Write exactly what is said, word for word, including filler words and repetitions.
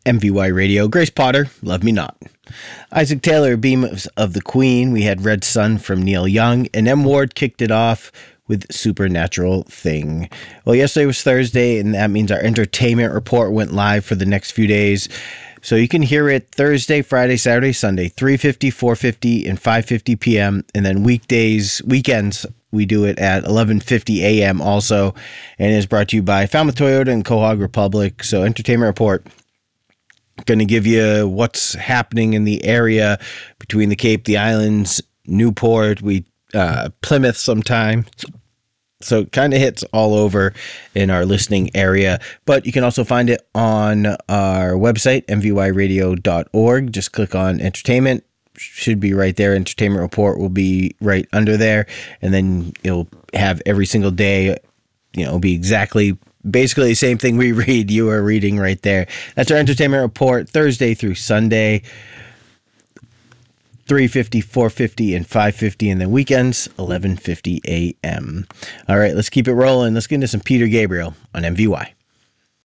M V Y Radio, Grace Potter, Love Me Not. Isaac Taylor, Beams of the Queen. We had Red Sun from Neil Young. And M. Ward kicked it off with Supernatural Thing. Well, yesterday was Thursday, and that means our entertainment report went live for the next few days. So you can hear it Thursday, Friday, Saturday, Sunday, three fifty, four fifty, and five fifty p.m. And then weekdays, weekends, we do it at eleven fifty a.m. also. And it is brought to you by Falmouth Toyota and Quahog Republic. So Entertainment Report, going to give you what's happening in the area between the Cape, the Islands, Newport, we uh, Plymouth sometimes. So it kind of hits all over in our listening area, but you can also find it on our website, m v y radio dot org. Just click on entertainment. Should be right there. Entertainment Report will be right under there, and then it'll have every single day, you know, be exactly basically the same thing we read, you are reading right there. That's our Entertainment Report, Thursday through Sunday, three fifty, four fifty, and five fifty, and then weekends, eleven fifty a.m. All right, let's keep it rolling. Let's get into some Peter Gabriel on M V Y.